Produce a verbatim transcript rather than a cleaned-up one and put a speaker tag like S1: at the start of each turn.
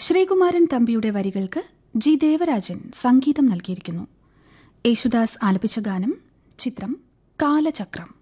S1: ശ്രീകുമാരൻ തമ്പിയുടെ വരികൾക്ക് ജി ദേവരാജൻ സംഗീതം നൽകിയിരിക്കുന്നു. യേശുദാസ് ആലപിച്ച ഗാനം. ചിത്രം കാലചക്രം.